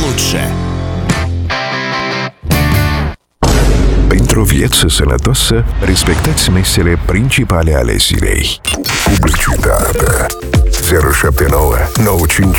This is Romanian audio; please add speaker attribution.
Speaker 1: Dulce.
Speaker 2: Pentru o viață sănătoasă, respectați mesele principale ale zilei. Publicitate 079 95